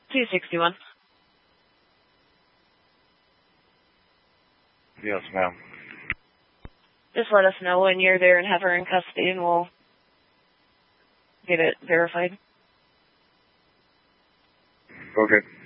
261. Yes, ma'am. Just let us know when you're there and have her in custody, and we'll get it verified. Okay.